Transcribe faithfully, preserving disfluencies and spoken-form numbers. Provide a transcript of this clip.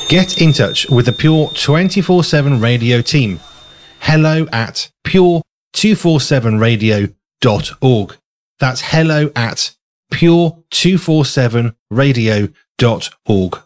Get in touch with the Pure twenty-four seven Radio team. Hello at pure two forty-seven radio dot org. That's hello at pure two forty-seven radio dot org.